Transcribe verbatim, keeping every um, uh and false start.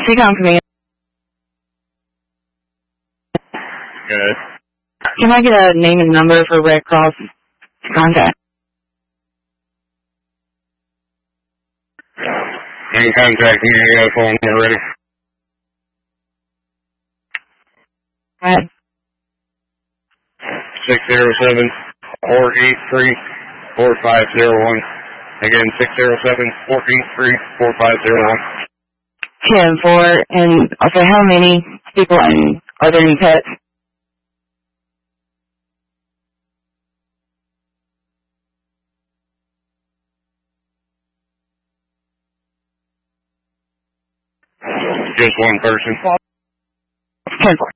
Take on for me. Good. Can I get a name and number for Red Cross contact? In contact me, I got a phone number ready. Go ahead. six zero seven, four eight three, four five zero one. Again, six zero seven, four eight three, four five zero one. ten four, and okay, how many people and are there any pets? Just one person. ten four.